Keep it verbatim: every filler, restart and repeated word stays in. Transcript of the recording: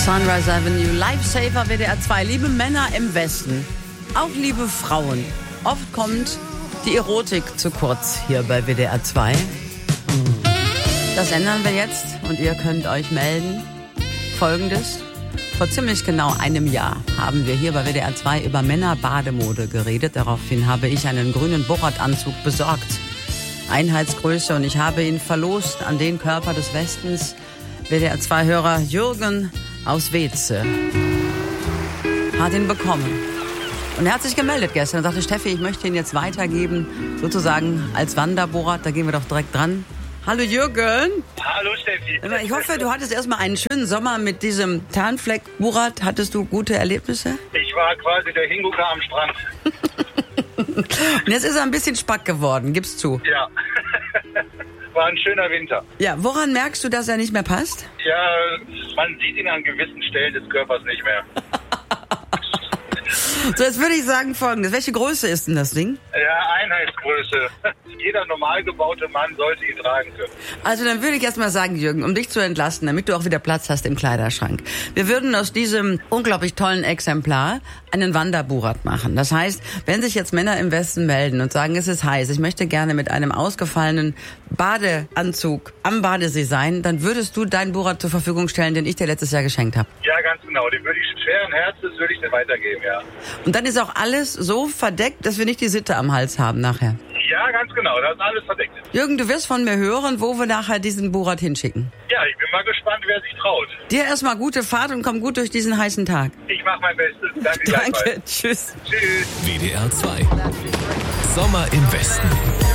Sunrise Avenue, Lifesaver, W D R zwei. Liebe Männer im Westen, auch liebe Frauen. Oft kommt die Erotik zu kurz hier bei W D R zwei. Das ändern wir jetzt und ihr könnt euch melden. Folgendes: Vor ziemlich genau einem Jahr haben wir hier bei W D R zwei über Männerbademode geredet. Daraufhin habe ich einen grünen Borat-Anzug besorgt. Einheitsgröße, und ich habe ihn verlost an den Körper des Westens. W D R zwei-Hörer Jürgen aus Weeze hat ihn bekommen. Und er hat sich gemeldet gestern und sagte, Steffi, ich möchte ihn jetzt weitergeben, sozusagen als Wanderborat. Da gehen wir doch direkt dran. Hallo Jürgen. Hallo Steffi. Ich hoffe, du hattest erstmal einen schönen Sommer mit diesem Tarnfleck-Borat. Hattest du gute Erlebnisse? Ich war quasi der Hingucker am Strand. Und jetzt ist er ein bisschen spack geworden, gib's zu. Ja. War ein schöner Winter. Ja, woran merkst du, dass er nicht mehr passt? Ja, man sieht ihn an gewissen Stellen des Körpers nicht mehr. So, jetzt würde ich sagen Folgendes. Welche Größe ist denn das Ding? Ja, Einheitsgröße. Jeder normal gebaute Mann sollte ihn tragen können. Also dann würde ich erst mal sagen, Jürgen, um dich zu entlasten, damit du auch wieder Platz hast im Kleiderschrank. Wir würden aus diesem unglaublich tollen Exemplar einen Wanderborat machen. Das heißt, wenn sich jetzt Männer im Westen melden und sagen, es ist heiß, ich möchte gerne mit einem ausgefallenen Badeanzug am Badesee sein, dann würdest du deinen Borat zur Verfügung stellen, den ich dir letztes Jahr geschenkt habe. Ja, ganz genau. Den würde ich schweren Herzens würde ich dir weitergeben, ja. Und dann ist auch alles so verdeckt, dass wir nicht die Sitte am Hals haben nachher. Ja, ganz genau. Da ist alles verdeckt. Jürgen, du wirst von mir hören, wo wir nachher diesen Borat hinschicken. Ja, ich bin mal gespannt, wer sich traut. Dir erstmal gute Fahrt und komm gut durch diesen heißen Tag. Ich mache mein Bestes. Danke. Danke. Tschüss. Tschüss. W D R zwei. Sommer im Westen.